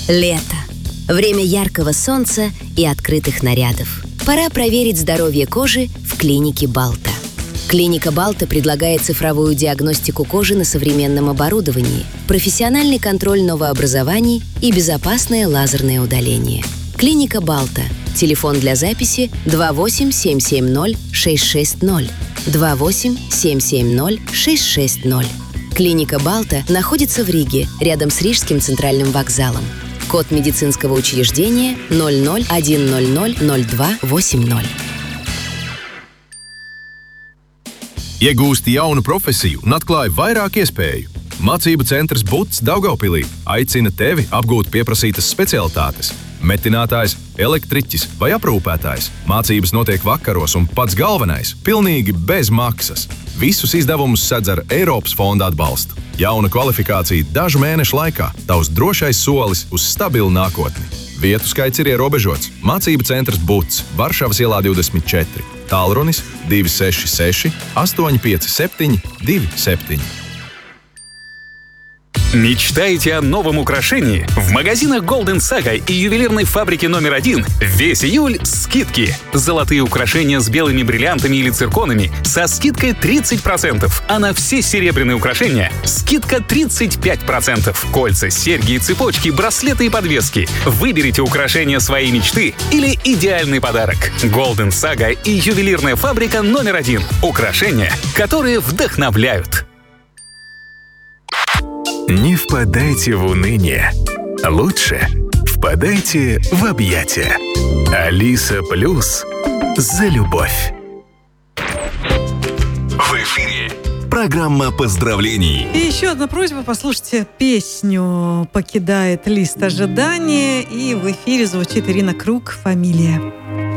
Лето. Время яркого солнца и открытых нарядов. Пора проверить здоровье кожи в клинике Балта. Клиника Балта предлагает цифровую диагностику кожи на современном оборудовании, профессиональный контроль новообразований и безопасное лазерное удаление. Клиника Балта. Телефон для записи 28-770-660. 28-770-660. Клиника Балта находится в Риге, рядом с Рижским центральным вокзалом. Код медицинского учреждения 00-100-02-80. Iegūsti jaunu profesiju un atklāji vairāk iespēju. Mācību centrs BUTS Daugavpilī aicina tevi apgūt pieprasītas specialitātes. Metinātājs, elektriķis vai aprūpētājs. Mācības notiek vakaros un pats galvenais – pilnīgi bez maksas. Visus izdevumus sedz ar Eiropas fonda atbalstu. Jauna kvalifikācija dažu mēnešu laikā. Tavs drošais solis uz stabilu nākotni. Vietu skaits ir ierobežots. Mācību centrs BUTS, Varšavas ielā 24. Tālrunis 266 857 27. Мечтаете о новом украшении? В магазинах Golden Saga и ювелирной фабрике номер 1 весь июль скидки. Золотые украшения с белыми бриллиантами или цирконами со скидкой 30%, а на все серебряные украшения скидка 35%. Кольца, серьги и цепочки, браслеты и подвески. Выберите украшения своей мечты или идеальный подарок. Golden Saga и ювелирная фабрика номер 1. Украшения, которые вдохновляют. Не впадайте в уныние. Лучше впадайте в объятия. Алиса Плюс за любовь. В эфире программа поздравлений. И еще одна просьба: послушайте песню «Покидает лист ожидания». И в эфире звучит Ирина Круг «Фамилия».